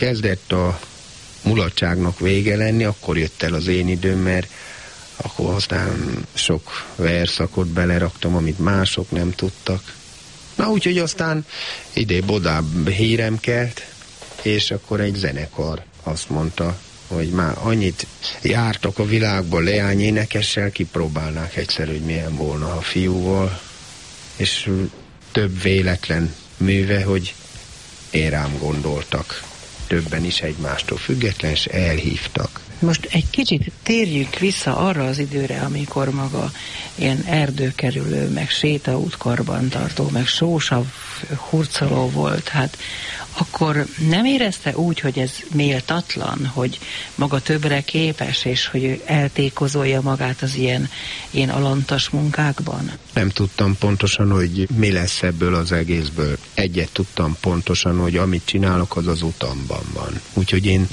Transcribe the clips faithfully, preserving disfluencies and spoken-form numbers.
kezdett a mulatságnak vége lenni, akkor jött el az én időm, mert akkor aztán sok verszakot beleraktam, amit mások nem tudtak. Na úgyhogy aztán idébb-odább hírem kelt, és akkor egy zenekar azt mondta, hogy már annyit jártak a világban leányénekessel, kipróbálnák egyszer, hogy milyen volna a fiúval, és több véletlen műve, hogy én rám gondoltak. Többen is egymástól független, és elhívtak. Most egy kicsit térjünk vissza arra az időre, amikor maga ilyen erdőkerülő, meg sétaút karbantartó, meg sósav hurcoló volt. Hát akkor nem érezte úgy, hogy ez méltatlan, hogy maga többre képes, és hogy eltékozolja magát az ilyen, ilyen alantas munkákban? Nem tudtam pontosan, hogy mi lesz ebből az egészből. Egyet tudtam pontosan, hogy amit csinálok, az az utamban van. Úgyhogy én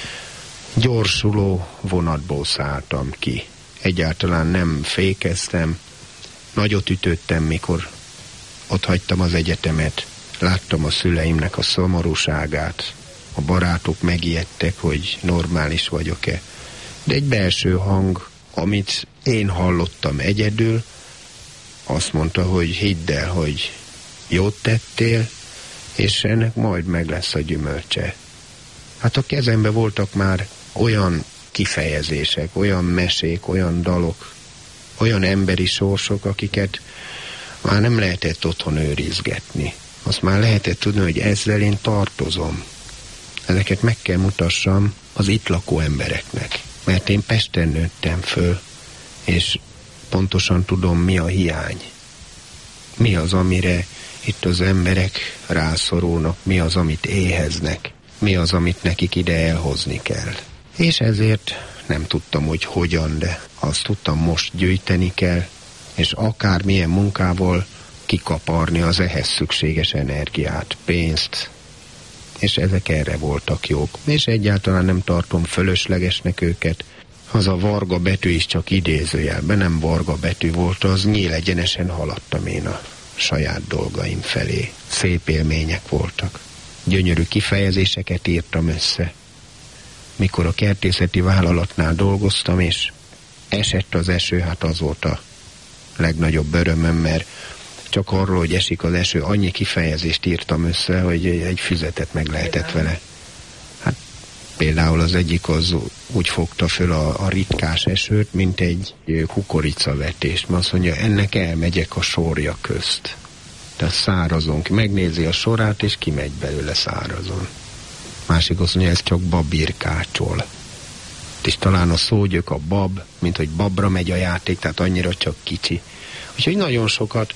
gyorsuló vonatból szálltam ki. Egyáltalán nem fékeztem, nagyot ütöttem, mikor ott hagytam az egyetemet. Láttam a szüleimnek a szomorúságát, a barátok megijedtek, hogy normális vagyok-e. De egy belső hang, amit én hallottam egyedül, azt mondta, hogy hidd el, hogy jót tettél, és ennek majd meg lesz a gyümölcse. Hát a kezembe voltak már olyan kifejezések, olyan mesék, olyan dalok, olyan emberi sorsok, akiket már nem lehetett otthon őrizgetni. Azt már lehetett tudni, hogy ezzel én tartozom. Ezeket meg kell mutassam az itt lakó embereknek. Mert én Pesten nőttem föl, és pontosan tudom, mi a hiány. Mi az, amire itt az emberek rászorulnak, mi az, amit éheznek, mi az, amit nekik ide elhozni kell. És ezért nem tudtam, hogy hogyan, de azt tudtam, most gyűjteni kell, és akármilyen munkával kikaparni az ehhez szükséges energiát, pénzt, és ezek erre voltak jók. És egyáltalán nem tartom fölöslegesnek őket. Az a varga betű is csak idézőjelben, nem varga betű volt, az nyílegyenesen haladtam én a saját dolgaim felé. Szép élmények voltak. Gyönyörű kifejezéseket írtam össze. Mikor a kertészeti vállalatnál dolgoztam, és esett az eső, hát az volt a legnagyobb örömöm, mert csak arról, hogy esik az eső, annyi kifejezést írtam össze, hogy egy füzetet meg lehetett vele. Hát például az egyik az úgy fogta föl a, a ritkás esőt, mint egy kukoricavetést. Azt mondja, ennek elmegyek a sorja közt. Tehát szárazon. Megnézi a sorát, és kimegy belőle szárazon. Másik azt mondja, ez csak babirkácsol. És talán a szógyök, a bab, mint hogy babra megy a játék, tehát annyira csak kicsi. Úgyhogy nagyon sokat.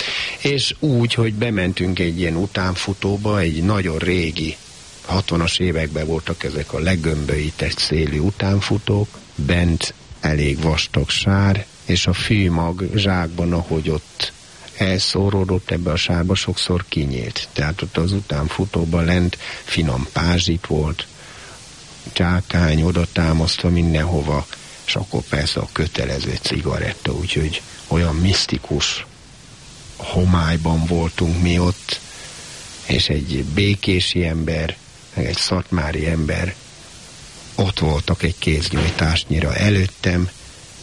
És úgy, hogy bementünk egy ilyen utánfutóba, egy nagyon régi, hatvanas években voltak ezek a legömböített szélű utánfutók, bent elég vastag sár, és a fűmag zsákban, ahogy ott elszóródott ebbe a sárba, sokszor kinyílt. Tehát ott az utánfutóban lent finom pázsit volt, csákány oda támasztva mindenhova, és akkor persze a kötelező cigaretta, úgyhogy olyan misztikus homályban voltunk mi ott, és egy békési ember, meg egy szatmári ember ott voltak egy kéznyújtásnyira előttem,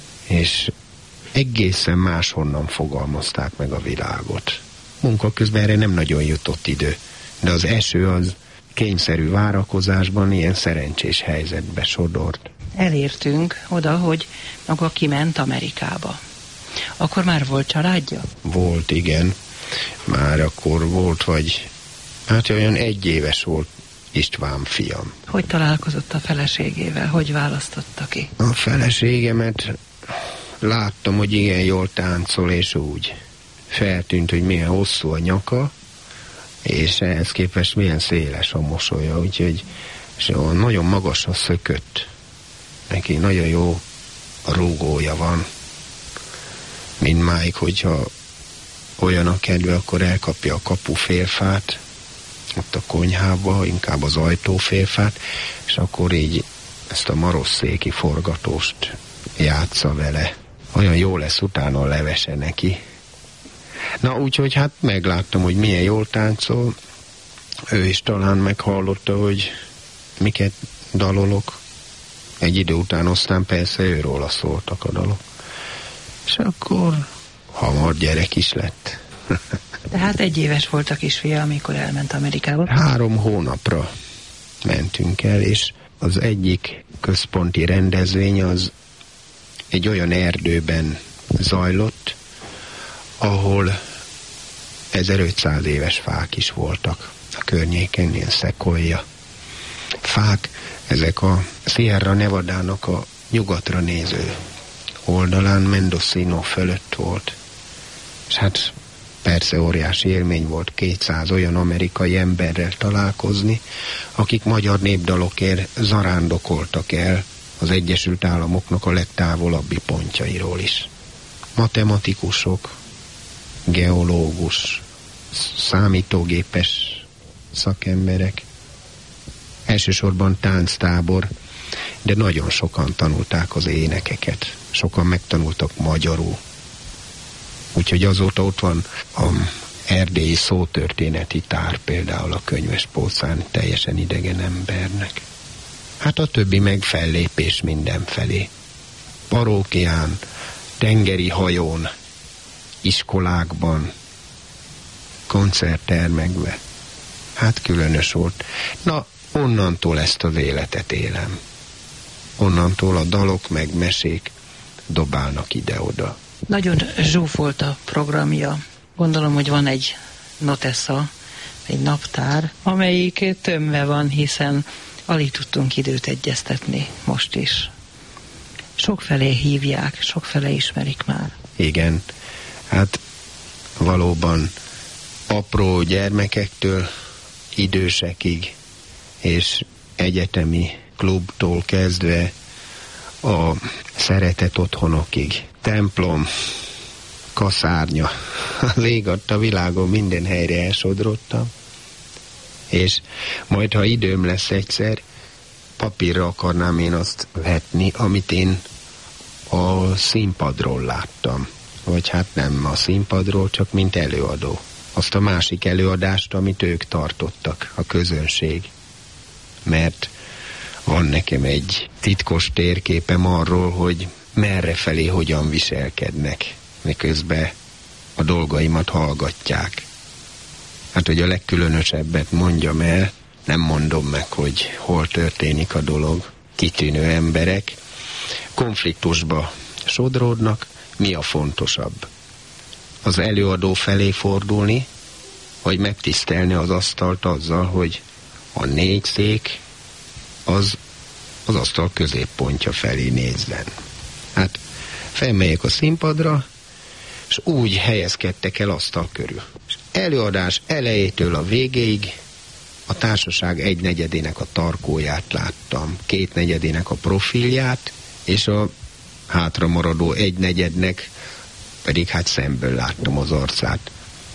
és egészen máshonnan fogalmazták meg a világot. Munka közben erre nem nagyon jutott idő, de az eső az kényszerű várakozásban ilyen szerencsés helyzetbe sodort. Elértünk oda, hogy maga kiment Amerikába. Akkor már volt családja? Volt, igen. Már akkor volt, vagy hát olyan egy éves volt István fiam. Hogy találkozott a feleségével? Hogy választotta ki? A feleségemet láttam, hogy igen jól táncol, és úgy feltűnt, hogy milyen hosszú a nyaka, és ehhez képest milyen széles a mosolya, úgyhogy és nagyon magasra szökött. Neki nagyon jó rúgója van. Mindmáig, hogyha olyan a kedve, akkor elkapja a kapufélfát, ott a konyhába, inkább az ajtófélfát, és akkor így ezt a marosszéki forgatóst játsza vele. Olyan jó lesz utána a levese neki. Na, úgyhogy hát megláttam, hogy milyen jól táncol. Ő is talán meghallotta, hogy miket dalolok. Egy idő után aztán persze őróla szóltak a dalok. És akkor hamar gyerek is lett. Tehát egy éves volt a kisfia, amikor elment Amerikába. Három hónapra mentünk el, és az egyik központi rendezvény az egy olyan erdőben zajlott, ahol ezerötszáz éves fák is voltak a környéken, ilyen szekolja fák. Ezek a Sierra Nevadának a nyugatra néző oldalán, Mendocino fölött volt. És hát persze óriási élmény volt kétszáz olyan amerikai emberrel találkozni, akik magyar népdalokért zarándokoltak el az Egyesült Államoknak a legtávolabbi pontjairól is. Matematikusok, geológus, számítógépes szakemberek, elsősorban tánctábor, de nagyon sokan tanulták az énekeket, sokan megtanultak magyarul. Úgyhogy azóta ott van a erdélyi szótörténeti tár például a könyvespolcán teljesen idegen embernek. Hát a többi meg fellépés mindenfelé. Parókián, tengeri hajón, iskolákban, koncerttermekben. Hát különös volt. Na, onnantól ezt az életet élem. Onnantól a dalok meg mesék dobálnak ide-oda. Nagyon zsúfolt a programja. Gondolom, hogy van egy notessa, egy naptár, amelyik tömve van, hiszen alig tudtunk időt egyeztetni most is. Sokfelé hívják, sokfelé ismerik már. Igen, hát valóban apró gyermekektől idősekig, és egyetemi klubtól kezdve a szeretet otthonokig. Templom, kaszárnya, az ég adta világon minden helyre elsodrottam, és majd, ha időm lesz egyszer, papírra akarnám én azt vetni, amit én a színpadról láttam. Vagy hát nem a színpadról, csak mint előadó. Azt a másik előadást, amit ők tartottak, a közönség. Mert van nekem egy titkos térképem arról, hogy merre felé hogyan viselkednek, miközben a dolgaimat hallgatják. Hát, hogy a legkülönösebbet mondjam el, nem mondom meg, hogy hol történik a dolog. Kitűnő emberek konfliktusba sodródnak. Mi a fontosabb? Az előadó felé fordulni, vagy megtisztelni az asztalt azzal, hogy a négy szék az az asztal középpontja felé nézzen. Hát felmegyek a színpadra, és úgy helyezkedtek el asztal körül. És előadás elejétől a végéig a társaság egynegyedének a tarkóját láttam, kétnegyedének a profilját, és a hátra maradó egynegyednek pedig hát szemből láttam az arcát.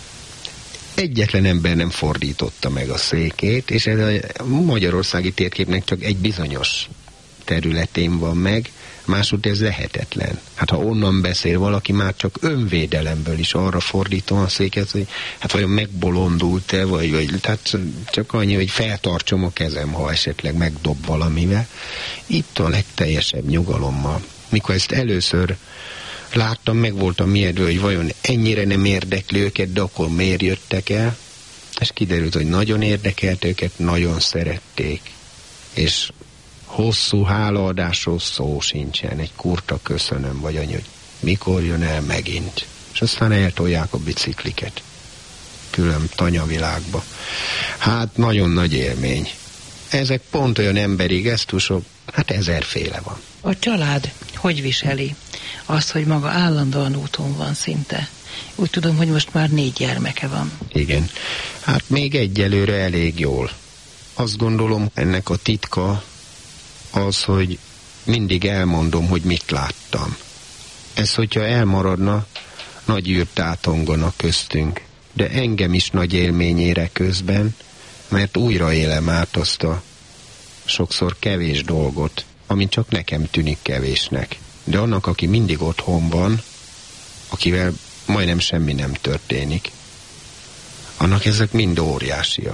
Egyetlen ember nem fordította meg a székét, és ez a magyarországi térképnek csak egy bizonyos területén van meg, máshogy ez lehetetlen. Hát ha onnan beszél valaki, már csak önvédelemből is arra fordítom a széket, hogy hát vajon megbolondult-e, vagy, vagy tehát csak annyi, hogy feltartsom a kezem, ha esetleg megdob valamivel. Itt a legteljesebb nyugalommal. Mikor ezt először láttam, meg voltam ijedve, hogy vajon ennyire nem érdekli őket, de akkor miért jöttek el? És kiderült, hogy nagyon érdekelt őket, nagyon szerették. És hosszú hálaadásról szó sincsen, egy kurta köszönöm, vagy annyi, hogy mikor jön el megint. És aztán eltolják a bicikliket. Külön tanyavilágba. Hát nagyon nagy élmény. Ezek pont olyan emberi gesztusok, hát ezerféle van. A család hogy viseli azt, hogy maga állandóan úton van szinte? Úgy tudom, hogy most már négy gyermeke van. Igen. Hát még egyelőre elég jól. Azt gondolom, ennek a titka az, hogy mindig elmondom, hogy mit láttam. Ez, hogyha elmaradna, nagy űrt átongana köztünk. De engem is nagy élményére közben, mert újra élem át azt a sokszor kevés dolgot, ami csak nekem tűnik kevésnek. De annak, aki mindig otthon van, akivel majdnem semmi nem történik, annak ezek mind óriásiak.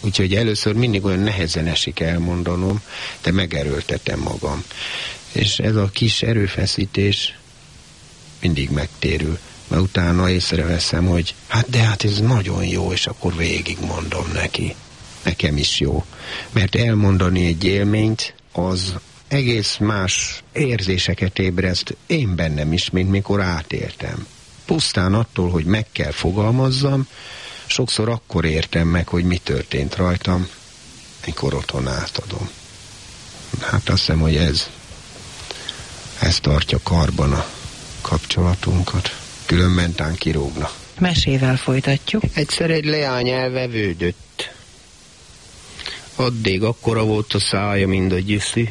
Úgyhogy először mindig olyan nehezen esik elmondanom, de megerőltetem magam. És ez a kis erőfeszítés mindig megtérül. Mert utána észreveszem, hogy hát de hát ez nagyon jó, és akkor végigmondom neki. Nekem is jó. Mert elmondani egy élményt, az egész más érzéseket ébreszt én bennem is, mint mikor átéltem. Pusztán attól, hogy meg kell fogalmazzam, sokszor akkor értem meg, hogy mi történt rajtam, mikor otthon átadom. Hát azt hiszem, hogy ez, ez tartja karban a kapcsolatunkat. Különben tán kirúgna. Mesével folytatjuk. Egyszer egy leány elvevődött. Addig akkora volt a szája, mint a gyüszű.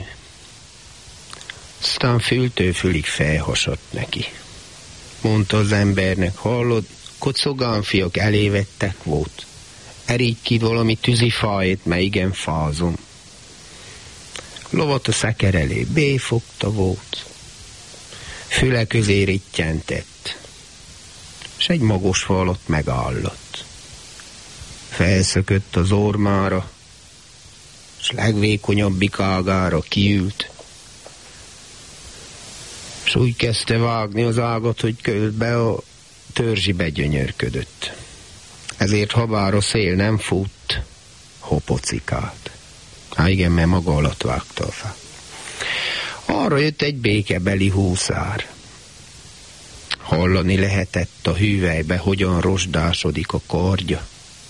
Aztán fültől fülig felhasadt neki. Mondta az embernek, hallod, kocogánfiak elévettek volt. Erígy ki valami tűzifájét, mert igen fázom. Lovat a szeker elé béfogta volt. Füle közé rittyentett. És egy magos fal ott megállott. Felszökött az ormára, és legvékonyabbik ágára kiült. És úgy kezdte vágni az ágat, hogy közbe a törzsibe gyönyörködött. Ezért habár a szél nem fut, hopocikált. Há igen, mert maga alatt vágta a fát. Arra jött egy békebeli húszár. Hallani lehetett a hüvelybe, hogyan rozsdásodik a kardja.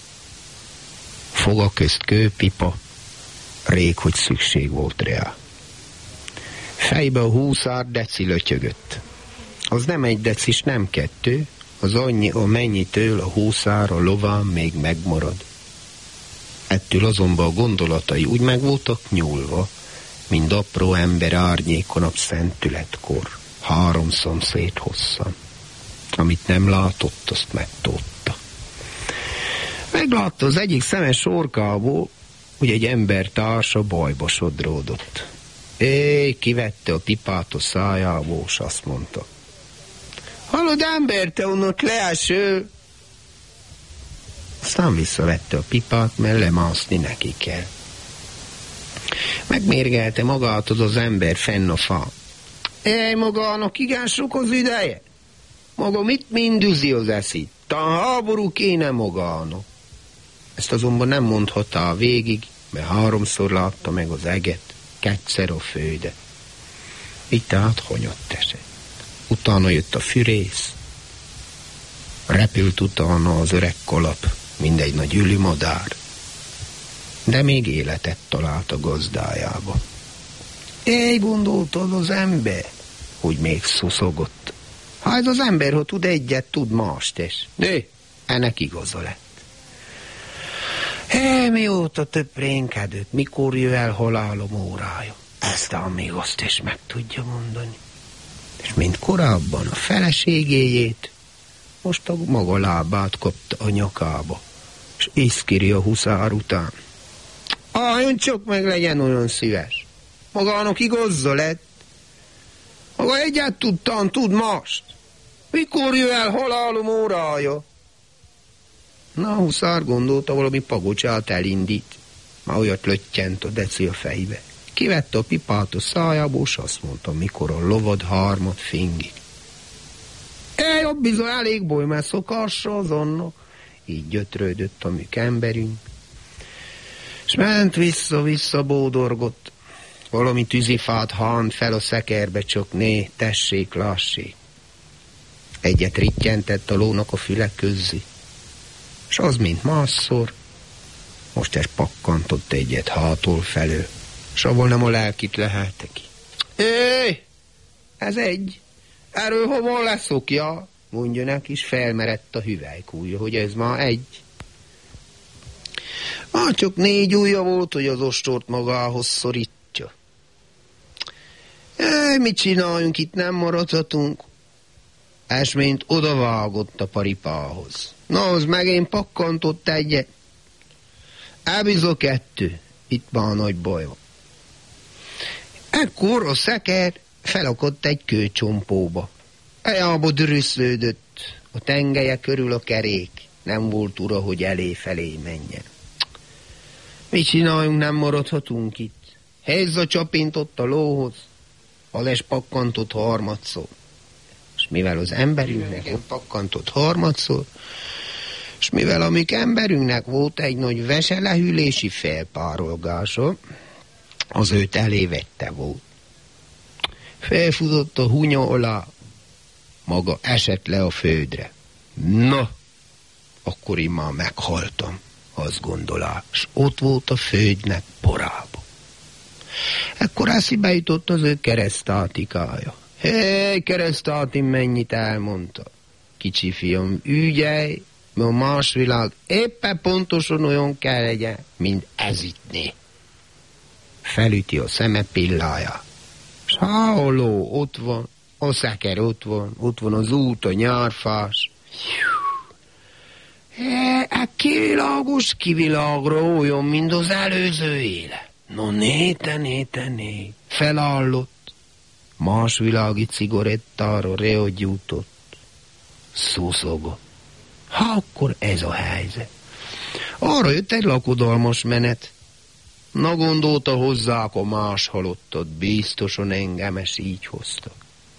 Foga közt kőpipa, rég, hogy szükség volt rá. Fejbe a húszár deci lötyögött. Az nem egy decis, nem kettő, az annyi, amennyitől a húszár a lován még megmarad. Ettől azonban a gondolatai úgy meg voltak nyúlva, mint apró ember árnyékon a szentületkor, három szomszéd hosszan. Amit nem látott, azt megtódta. Meglátta az egyik szemes sorkából, hogy egy ember társa bajba sodródott. Éj, kivette a pipát a szájából, s azt mondta. Hallod, ember, te onnott leeső! Aztán visszavette a pipát, mert lemászni neki kell. Megmérgelte magát az az ember fenn a fa. Éj, magának igen sok az ideje? Maga mit mindüzi az eszét? Tán háború kéne magának. Ezt azonban nem mondhatta végig, mert háromszor látta meg az eget, kétszer a földet. Így tehát honyott esett. Utána jött a fűrész, repült utána az öreg kalap, mindegy nagy ülimadár, de még életet talált a gazdájába. Éj, gondoltad az ember, hogy még szuszogott. Ha ez az ember, ha tud egyet, tud mást is. Nő, ennek igaza lett. Hé, mióta töprénkedett, mikor jöjj el halálom órája. Eztán még azt is meg tudja mondani. És mint korábban a feleségéjét, most a maga lábát kapta a nyakába, és iszkiri a huszár után. Álljon csak meg, legyen olyan szíves. Magának igazza lett. Maga egyet tudtan, tud mást. Mikor jöjj el halálom órája? Na, a huszár gondolta, valami pagocsát elindít. Már olyat löttyent a deci a fejbe. Kivette a pipát a szájából, s azt mondta, mikor a lovad hármat fingik. Ej, a bizony elég boly, mert szokásra azonnak. Így gyötrődött a műk emberünk. S ment vissza-vissza bódorgott. Valami tűzifát hánt fel a szekerbe, csak né, tessék, lássék. Egyet rittyentett a lónak a füle közzi. S az, mint másszor, most ez pakkantott egyet hától felől, s avval nem a lelkit lehelte ki. Éj, ez egy, erről hova leszokja, mondja neki, és felmerett a hüvelykújja, hogy ez már egy. Már csak négy ujja volt, hogy az ostort magához szorítja. Éj, mit csináljunk, itt nem maradhatunk? Esményt odavágott a paripához. Na, az megint pakkantott egyet. Elbizó kettő. Itt már nagy baj van. Ekkor a szeker felakott egy kőcsompóba. Ejába dürüszlődött. A tengelye körül a kerék. Nem volt ura, hogy elé-felé menjen. Mit csináljunk, nem maradhatunk itt. Hézza csapintott a lóhoz, a les pakkantott harmadszor. És mivel az emberünknek ott pakkantott harmadszor, és mivel amik emberünknek volt egy nagy veselehűlési felpárolgása, az őt elévette volt. Felfutott a hunya alá, maga esett le a földre. Na, akkor én már meghaltam, azt gondolá, és ott volt a földnek porába. Ekkor eszébe jutott az ő keresztátikája. Hé, keresztáti, mennyit elmondta. Kicsi fiam, ügyelj, mert a más világ éppen pontosan olyan kell legyen, mint ez ittné. Felüti a szeme pilláját. S halló, ott van, a szeker ott van, ott van az út, a nyárfás. Hé, hát kivilágos kivilágra olyan, mint az előző éle. No néte, néte, né. Felállott, más világi cigarettára reagyújtott, szuszogott. Ha akkor ez a helyzet. Arra jött egy lakodalmas menet. Na gondolta, hozzák a más halottat, biztosan engemes így hoztak.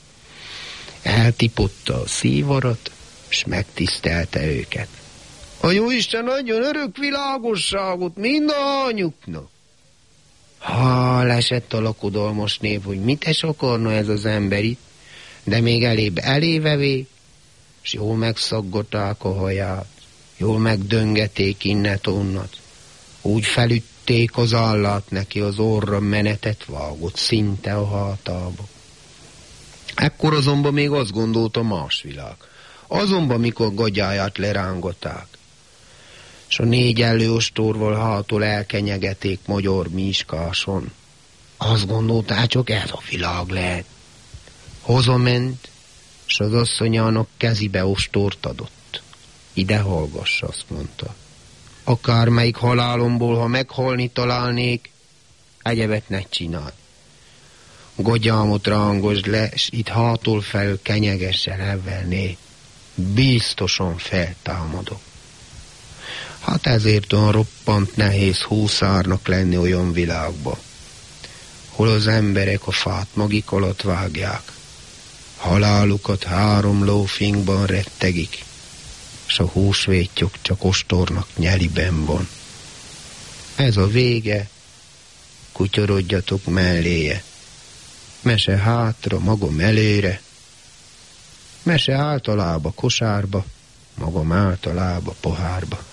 Eltipotta a szívarat, s megtisztelte őket. A jóisten adjon örök világosságot mind a anyuknak. Ha lesett a lakodalmas név, hogy mit is akarna ez az ember itt, de még elébb elévevé, s jól megszaggaták a haját, jól megdöngeték innet-onnat, úgy felütték az állát neki, az orra menetet vágott szinte a hátába. Ekkor azonban még azt gondolta más világ. Azonban, mikor gagyáját lerángatták, s a négy előostorval hától elkenyegeték magyar miskáson, azt gondolták, csak ez a világ lehet. Hazament, s az asszonyának kezébe ostort adott. Ide hallgass, azt mondta. Akármelyik halálomból, ha meghalni találnék, egyebet ne csinálj. Gagyámot rángosd le, s itt hátul fel kenyegessel evvelné. Biztosan feltámadok. Hát ezért olyan roppant nehéz húszárnak lenni olyan világba, hol az emberek a fát magik alatt vágják, halálukat három lófinkban rettegik, s a húsvétjuk csak ostornak nyeliben van. Ez a vége, kutyorodjatok melléje. Mese hátra, magam előre, mese általába kosárba, magam általába pohárba.